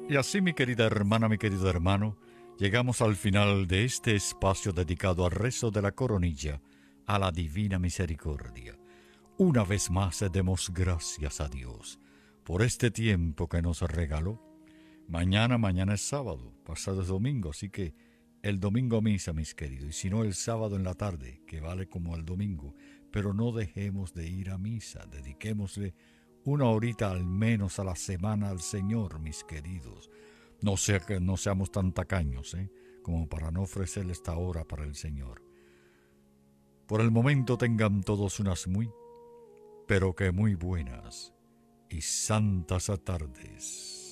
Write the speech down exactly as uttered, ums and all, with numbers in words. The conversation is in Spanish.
Y así, mi querida hermana, mi querido hermano, llegamos al final de este espacio dedicado al rezo de la coronilla, a la divina misericordia. Una vez más demos gracias a Dios por este tiempo que nos regaló. Mañana, mañana es sábado, pasado es domingo, así que el domingo misa, mis queridos, y si no el sábado en la tarde, que vale como el domingo, pero no dejemos de ir a misa, dediquémosle una horita al menos a la semana al Señor, mis queridos. No sea que no seamos tan tacaños, ¿eh? Como para no ofrecerle esta hora para el Señor. Por el momento tengan todos unas muy, pero que muy buenas y santas tardes.